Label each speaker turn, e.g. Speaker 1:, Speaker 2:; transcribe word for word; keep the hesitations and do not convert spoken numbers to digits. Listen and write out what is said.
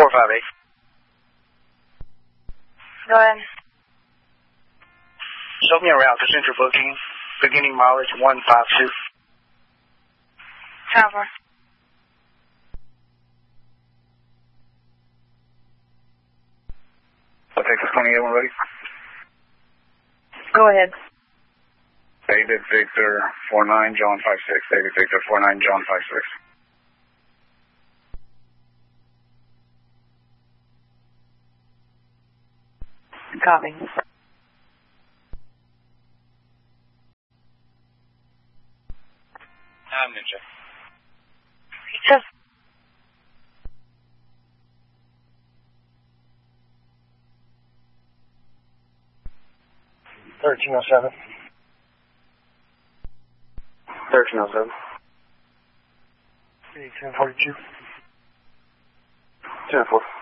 Speaker 1: four five eight.
Speaker 2: Go ahead.
Speaker 1: Show me a route to Central Booking, beginning mileage one five two.
Speaker 2: Cover.
Speaker 1: I'll take this twenty-eight one, ready?
Speaker 2: Go ahead.
Speaker 1: David Victor four nine John five six. David Victor four nine John five six.
Speaker 2: Copy.
Speaker 1: I'm Ninja.
Speaker 2: Just
Speaker 1: thirteen oh seven. thirteen oh seven. ten forty-two. ten four.